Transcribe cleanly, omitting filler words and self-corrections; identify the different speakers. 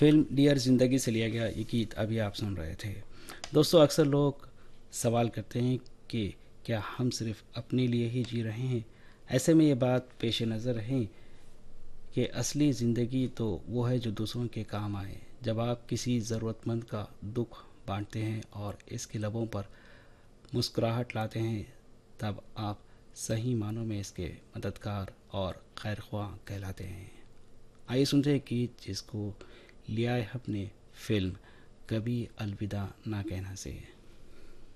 Speaker 1: Film dear ज़िंदगी से लिया गया ये गीत अभी आप सुन रहे थे। दोस्तों, अक्सर लोग सवाल करते हैं कि क्या हम सिर्फ अपने लिए ही जी रहे हैं। ऐसे में ये बात पेश नज़र है कि असली ज़िंदगी तो वो है जो दूसरों के काम आए। जब आप किसी ज़रूरतमंद का दुख बांटते हैं और इसके लबों पर मुस्कुराहट लाते हैं, तब आप सही मानों में इसके मददगार और खैरख्वाह कहलाते हैं। आइए सुनते हैं गीत जिसको लिया है अपने फिल्म कभी अलविदा ना कहना से।